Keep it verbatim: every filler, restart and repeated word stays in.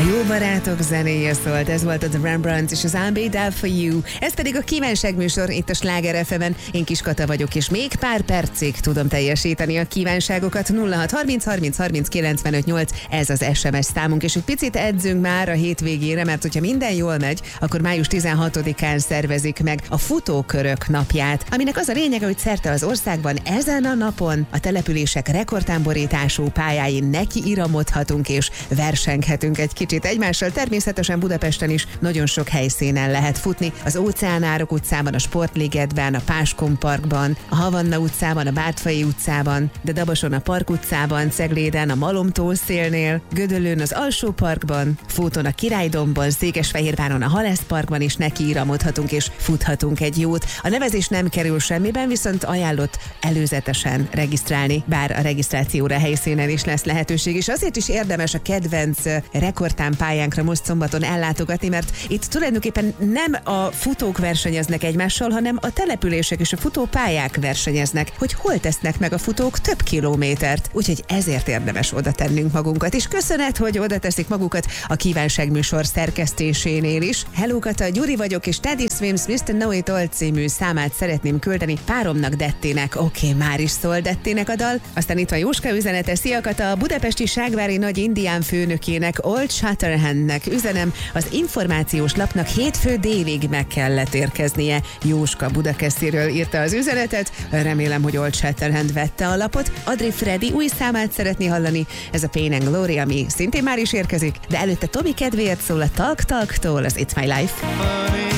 Jó barátok zenéje szólt, ez volt a The Rembrandt és az I'll Be There For You. Ez pedig a kívánság műsor itt a Sláger ef emen. Én Kis Kata vagyok, és még pár percig tudom teljesíteni a kívánságokat. nulla hat harminc harminc harminc kilencvenöt nyolc, ez az es em es számunk, és egy picit edzünk már a hétvégére, mert hogyha minden jól megy, akkor május tizenhatodikán szervezik meg a futókörök napját, aminek az a lényege, hogy szerte az országban ezen a napon a települések rekordtámborítású pályáin neki iramodhatunk és versenghetünk egy kicsit egymással. Természetesen Budapesten is nagyon sok helyszínen lehet futni. Az Óceánárok utcában, a Sportligetben, a Páskon parkban, a Havanna utcában, a Bártfai utcában, de Dabason a Park utcában, Cegléden, a Malom tószélnél, Gödöllőn az Alsó parkban, Fóton a Királydomban, Székesfehérváron a Halász parkban is nekiiramodhatunk és futhatunk egy jót. A nevezés nem kerül semmiben, viszont ajánlott előzetesen regisztrálni, bár a regisztrációra helyszínen is lesz lehetőség, és azért is érdemes a kedvenc rekordtámpályánkra most szombaton ellátogatni, mert itt tulajdonképpen nem a futók versenyeznek egymással, hanem a települések és a futópályák versenyeznek, hogy hol tesznek meg a futók több kilométert. Úgyhogy ezért érdemes oda tennünk magunkat. És köszönet, hogy oda teszik magukat a kívánságműsor szerkesztésénél is. Hello Kata, Gyuri vagyok, és Teddy Swims miszter Know It All című számát szeretném küldeni páromnak, Dettének. Oké, okay, már is szól Dettének a dal. Aztán itt van Jóska üzenete. Szia Kata, a budapesti Ságvári nagy indián főnökének, Old Shatterhandnek üzenem, az információs lapnak hétfő délig meg kellett érkeznie. Jóska Budakesziről írta az üzenetet, remélem, hogy Old Shatterhand vette a lapot. Adri Freddy új számát szeretné hallani, ez a Pain and Glory, ami szintén már is érkezik, de előtte Tomi kedvéért szól a Talk Talktól, az It's My Life.